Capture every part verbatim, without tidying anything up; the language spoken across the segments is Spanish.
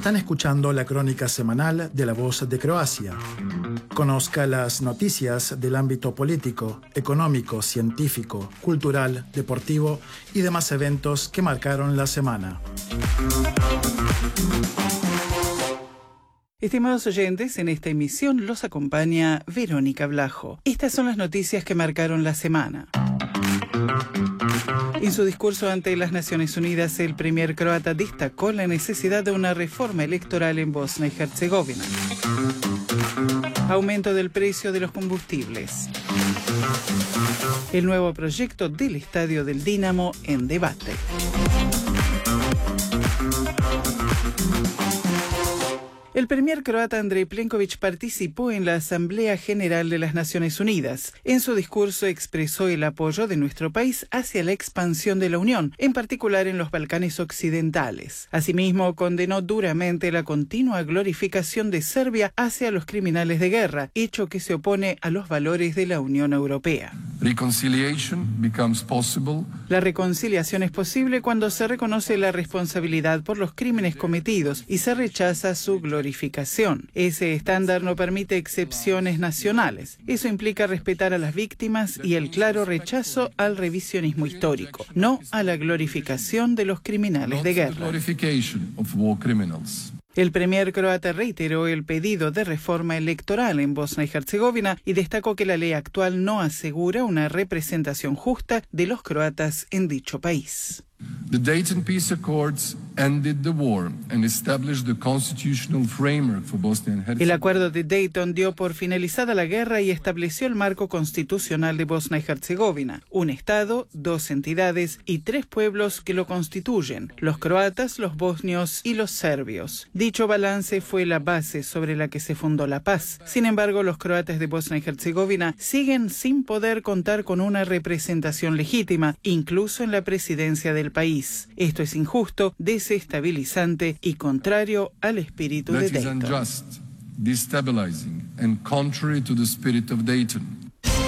Están escuchando la crónica semanal de La Voz de Croacia. Conozca las noticias del ámbito político, económico, científico, cultural, deportivo y demás eventos que marcaron la semana. Estimados oyentes, en esta emisión los acompaña Verónica Blajo. Estas son las noticias que marcaron la semana. En su discurso ante las Naciones Unidas, el premier croata destacó la necesidad de una reforma electoral en Bosnia y Herzegovina. Aumento del precio de los combustibles. El nuevo proyecto del estadio del Dinamo en debate. El premier croata Andrej Plenković participó en la Asamblea General de las Naciones Unidas. En su discurso expresó el apoyo de nuestro país hacia la expansión de la Unión, en particular en los Balcanes occidentales. Asimismo, condenó duramente la continua glorificación de Serbia hacia los criminales de guerra, hecho que se opone a los valores de la Unión Europea. La reconciliación es posible cuando se reconoce la responsabilidad por los crímenes cometidos y se rechaza su glorificación. Ese estándar no permite excepciones nacionales. Eso implica respetar a las víctimas y el claro rechazo al revisionismo histórico, no a la glorificación de los criminales de guerra. El premier croata reiteró el pedido de reforma electoral en Bosnia y Herzegovina y destacó que la ley actual no asegura una representación justa de los croatas en dicho país. The Dayton Peace Accords ended the war and established the constitutional framework for Bosnia and Herzegovina. El acuerdo de Dayton dio por finalizada la guerra y estableció el marco constitucional de Bosnia y Herzegovina, un estado, dos entidades y tres pueblos que lo constituyen, los croatas, los bosnios y los serbios. Dicho balance fue la base sobre la que se fundó la paz. Sin embargo, los croatas de Bosnia y Herzegovina siguen sin poder contar con una representación legítima, incluso en la presidencia del país. Esto es injusto, desestabilizante y contrario al espíritu de Dayton. That is unjust, destabilizing and contrary to the spirit of Dayton.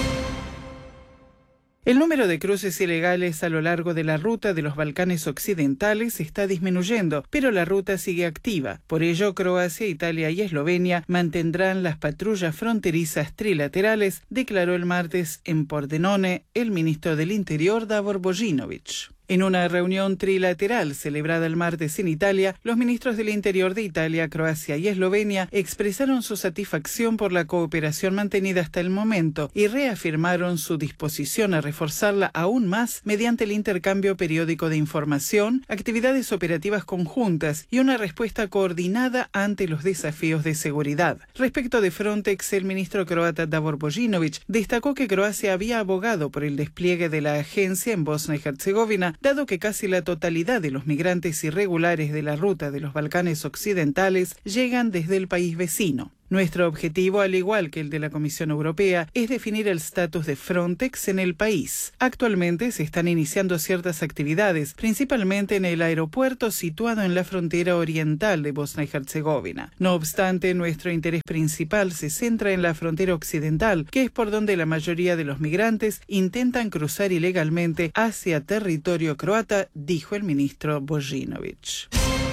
El número de cruces ilegales a lo largo de la ruta de los Balcanes occidentales está disminuyendo, pero la ruta sigue activa. Por ello, Croacia, Italia y Eslovenia mantendrán las patrullas fronterizas trilaterales, declaró el martes en Pordenone el ministro del Interior Davor Božinović. En una reunión trilateral celebrada el martes en Italia, los ministros del Interior de Italia, Croacia y Eslovenia expresaron su satisfacción por la cooperación mantenida hasta el momento y reafirmaron su disposición a reforzarla aún más mediante el intercambio periódico de información, actividades operativas conjuntas y una respuesta coordinada ante los desafíos de seguridad. Respecto de Frontex, el ministro croata Davor Božinović destacó que Croacia había abogado por el despliegue de la agencia en Bosnia y Herzegovina, dado que casi la totalidad de los migrantes irregulares de la ruta de los Balcanes occidentales llegan desde el país vecino. Nuestro objetivo, al igual que el de la Comisión Europea, es definir el estatus de Frontex en el país. Actualmente se están iniciando ciertas actividades, principalmente en el aeropuerto situado en la frontera oriental de Bosnia y Herzegovina. No obstante, nuestro interés principal se centra en la frontera occidental, que es por donde la mayoría de los migrantes intentan cruzar ilegalmente hacia territorio croata, dijo el ministro Božinović.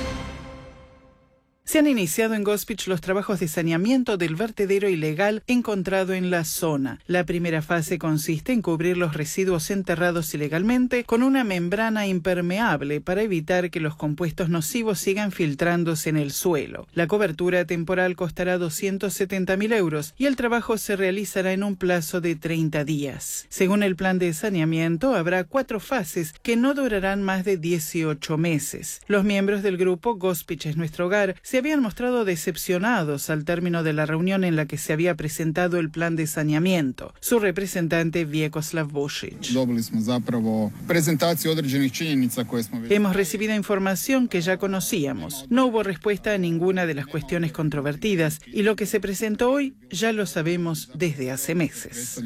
Se han iniciado en Gospić los trabajos de saneamiento del vertedero ilegal encontrado en la zona. La primera fase consiste en cubrir los residuos enterrados ilegalmente con una membrana impermeable para evitar que los compuestos nocivos sigan filtrándose en el suelo. La cobertura temporal costará doscientos setenta mil euros y el trabajo se realizará en un plazo de treinta días. Según el plan de saneamiento, habrá cuatro fases que no durarán más de dieciocho meses. Los miembros del grupo Gospić es nuestro hogar se habían mostrado decepcionados al término de la reunión en la que se había presentado el plan de saneamiento. Su representante, Vjekoslav Bušić. Hemos recibido información que ya conocíamos. No hubo respuesta a ninguna de las cuestiones controvertidas y lo que se presentó hoy ya lo sabemos desde hace meses.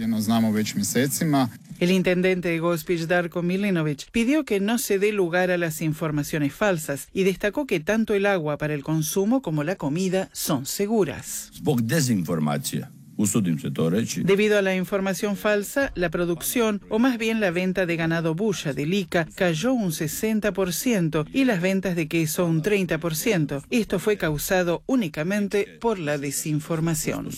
El intendente de Gospić, Darko Milinović, pidió que no se dé lugar a las informaciones falsas y destacó que tanto el agua para el consumo como la comida son seguras. Debido a la información falsa, la producción, o más bien la venta de ganado bulla de Lica, cayó un sesenta por ciento y las ventas de queso un treinta por ciento. Esto fue causado únicamente por la desinformación.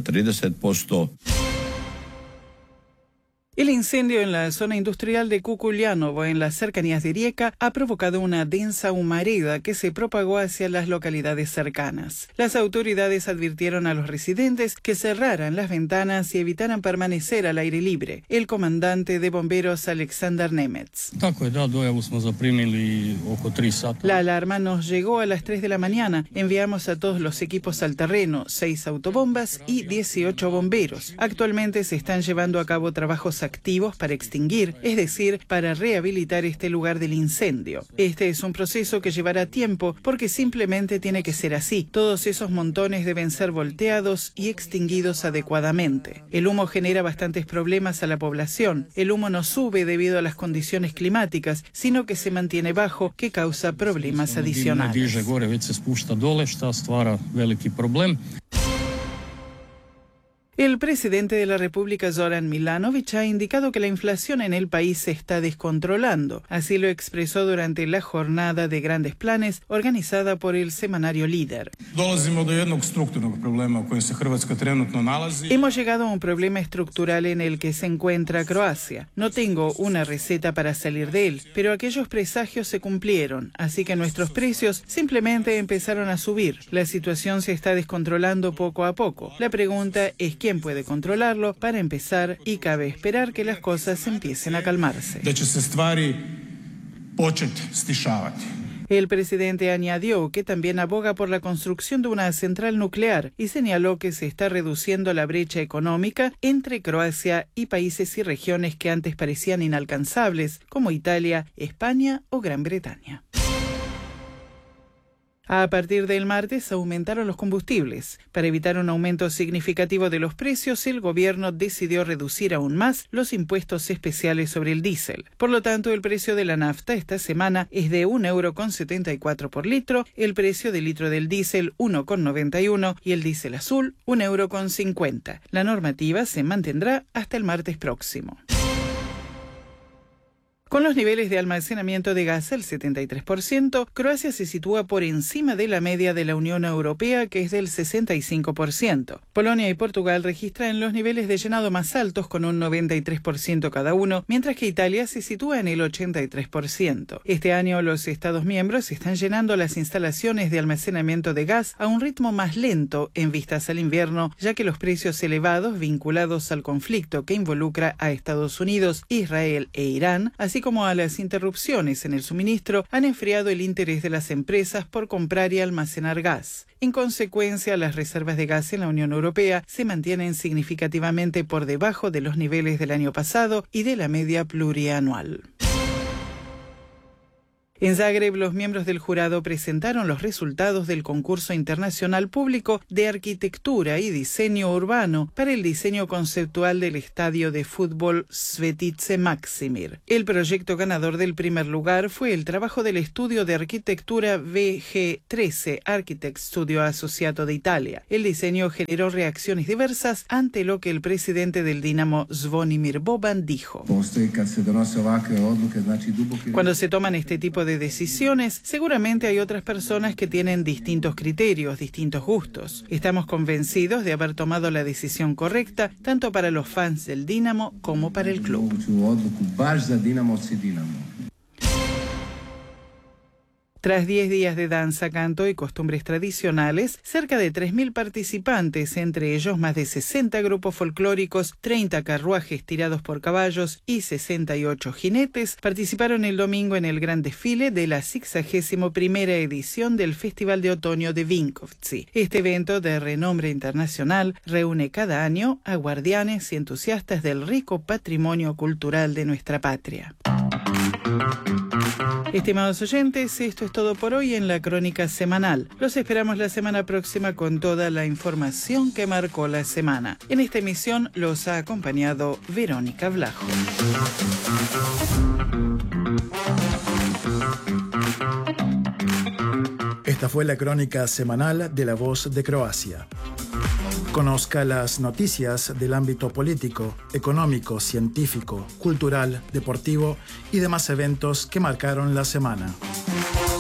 El incendio en la zona industrial de Cuculianovo, en las cercanías de Rijeka, ha provocado una densa humareda que se propagó hacia las localidades cercanas. Las autoridades advirtieron a los residentes que cerraran las ventanas y evitaran permanecer al aire libre. El comandante de bomberos, Aleksandar Nemec. La alarma nos llegó a las tres de la mañana. Enviamos a todos los equipos al terreno, seis autobombas y dieciocho bomberos. Actualmente se están llevando a cabo trabajos activos para extinguir, es decir, para rehabilitar este lugar del incendio. Este es un proceso que llevará tiempo porque simplemente tiene que ser así. Todos esos montones deben ser volteados y extinguidos adecuadamente. El humo genera bastantes problemas a la población. El humo no sube debido a las condiciones climáticas, sino que se mantiene bajo, que causa problemas adicionales. El presidente de la República, Zoran Milanovic, ha indicado que la inflación en el país se está descontrolando. Así lo expresó durante la jornada de grandes planes organizada por el semanario Líder. Hemos llegado a un problema estructural en el que se encuentra Croacia. No tengo una receta para salir de él, pero aquellos presagios se cumplieron, así que nuestros precios simplemente empezaron a subir. La situación se está descontrolando poco a poco. La pregunta es quién puede controlarlo para empezar y cabe esperar que las cosas empiecen a calmarse. El presidente añadió que también aboga por la construcción de una central nuclear y señaló que se está reduciendo la brecha económica entre Croacia y países y regiones que antes parecían inalcanzables, como Italia, España o Gran Bretaña. A partir del martes aumentaron los combustibles. Para evitar un aumento significativo de los precios, el gobierno decidió reducir aún más los impuestos especiales sobre el diésel. Por lo tanto, el precio de la nafta esta semana es de un euro con setenta y cuatro por litro, el precio del litro del diésel uno con noventa y uno y el diésel azul un euro con cincuenta. La normativa se mantendrá hasta el martes próximo. Con los niveles de almacenamiento de gas al setenta y tres por ciento, Croacia se sitúa por encima de la media de la Unión Europea, que es del sesenta y cinco por ciento. Polonia y Portugal registran los niveles de llenado más altos con un noventa y tres por ciento cada uno, mientras que Italia se sitúa en el ochenta y tres por ciento. Este año los Estados miembros están llenando las instalaciones de almacenamiento de gas a un ritmo más lento en vistas al invierno, ya que los precios elevados vinculados al conflicto que involucra a Estados Unidos, Israel e Irán, así como a las interrupciones en el suministro, han enfriado el interés de las empresas por comprar y almacenar gas. En consecuencia, las reservas de gas en la Unión Europea se mantienen significativamente por debajo de los niveles del año pasado y de la media plurianual. En Zagreb, los miembros del jurado presentaron los resultados del concurso internacional público de arquitectura y diseño urbano para el diseño conceptual del estadio de fútbol Svetice Maksimir. El proyecto ganador del primer lugar fue el trabajo del estudio de arquitectura V G trece Architect Studio Associato de Italia. El diseño generó reacciones diversas ante lo que el presidente del Dinamo, Zvonimir Boban, dijo. Cuando se toman este tipo de de decisiones, seguramente hay otras personas que tienen distintos criterios, distintos gustos. Estamos convencidos de haber tomado la decisión correcta, tanto para los fans del Dinamo como para el club. Tras diez días de danza, canto y costumbres tradicionales, cerca de tres mil participantes, entre ellos más de sesenta grupos folclóricos, treinta carruajes tirados por caballos y sesenta y ocho jinetes, participaron el domingo en el gran desfile de la sexagésima primera edición del Festival de Otoño de Vinkovci. Este evento de renombre internacional reúne cada año a guardianes y entusiastas del rico patrimonio cultural de nuestra patria. Estimados oyentes, esto es todo por hoy en la Crónica Semanal. Los esperamos la semana próxima con toda la información que marcó la semana. En esta emisión los ha acompañado Verónica Vlajo. Esta fue la Crónica Semanal de La Voz de Croacia. Conozca las noticias del ámbito político, económico, científico, cultural, deportivo y demás eventos que marcaron la semana.